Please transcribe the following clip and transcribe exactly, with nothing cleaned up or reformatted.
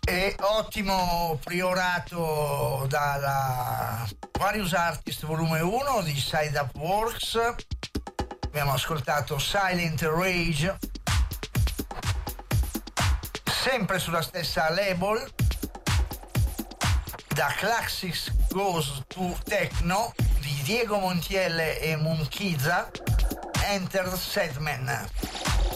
E ottimo priorato dalla Various Artist volume uno di Side Up Works. Abbiamo ascoltato Silent Rage, sempre sulla stessa label, da Classics Goes to Techno di Diego Montiel e Munchiza, Enter Sedman.